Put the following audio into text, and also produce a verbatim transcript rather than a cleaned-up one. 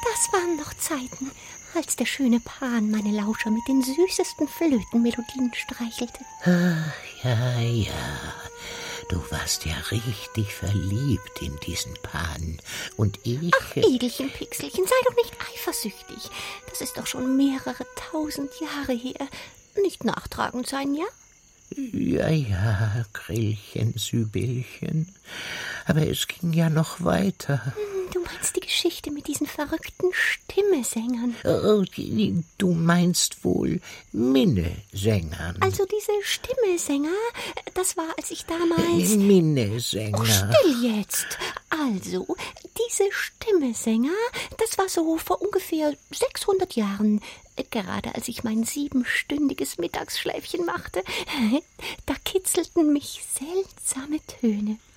Das waren noch Zeiten, als der schöne Pan meine Lauscher mit den süßesten Flötenmelodien streichelte. Ach, ja, ja, du warst ja richtig verliebt in diesen Pan. Und ich... Ach, Edelchen, Pixelchen, sei doch nicht eifersüchtig. Das ist doch schon mehrere tausend Jahre her. Nicht nachtragend sein, ja? Ja, ja, Grillchen, Sibylchen. Aber es ging ja noch weiter. Du meinst die Geschichte mit diesen verrückten Stimmesängern? Oh, du meinst wohl Minnesängern. Also diese Stimmesänger, das war, als ich damals... Minnesänger. Oh, still jetzt. Also, diese Stimmesänger, das war so vor ungefähr sechshundert Jahren, gerade als ich mein siebenstündiges Mittagsschläfchen machte. Da kitzelten mich seltsame Töne.